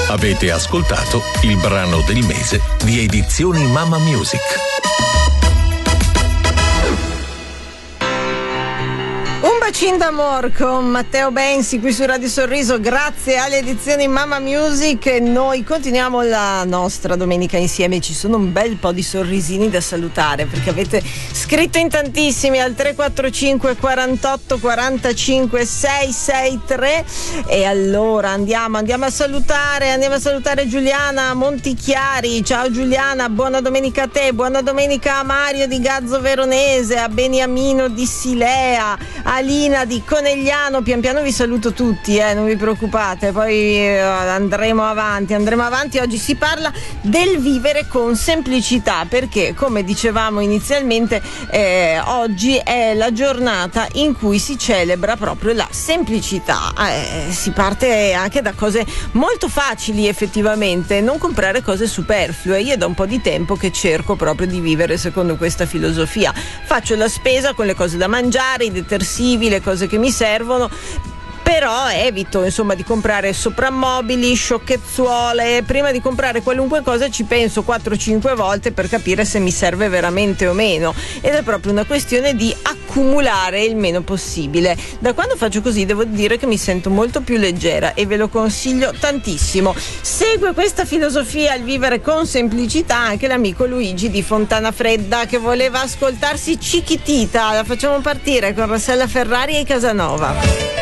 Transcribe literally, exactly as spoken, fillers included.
Avete ascoltato il brano del mese di Edizioni Mamma Music. Bacin d'amor con Matteo Bensi qui su Radio Sorriso, grazie alle edizioni Mamma Music. E noi continuiamo la nostra domenica insieme. Ci sono un bel po' di sorrisini da salutare perché avete scritto in tantissimi al tre quattro cinque quarantotto quarantacinque seicentosessantatré. E allora andiamo andiamo a salutare andiamo a salutare Giuliana Montichiari. Ciao Giuliana, buona domenica a te, buona domenica a Mario di Gazzo Veronese, a Beniamino di Silea, a Lina di Conegliano. Pian piano vi saluto tutti, eh, non vi preoccupate, poi eh, andremo avanti, andremo avanti. Oggi si parla del vivere con semplicità, perché come dicevamo inizialmente eh, oggi è la giornata in cui si celebra proprio la semplicità. Eh, si parte anche da cose molto facili, effettivamente, non comprare cose superflue. Io è da un po' di tempo che cerco proprio di vivere secondo questa filosofia. Faccio la spesa con le cose da mangiare, i detersivi, le cose che mi servono, però evito insomma di comprare soprammobili, sciocchezzuole. Prima di comprare qualunque cosa ci penso quattro cinque volte per capire se mi serve veramente o meno, ed è proprio una questione di accumulare il meno possibile. Da quando faccio così devo dire che mi sento molto più leggera e ve lo consiglio tantissimo. Segue questa filosofia, il vivere con semplicità, anche l'amico Luigi di Fontana Fredda, che voleva ascoltarsi Chiquitita. La facciamo partire con Rossella Ferrari e Casanova.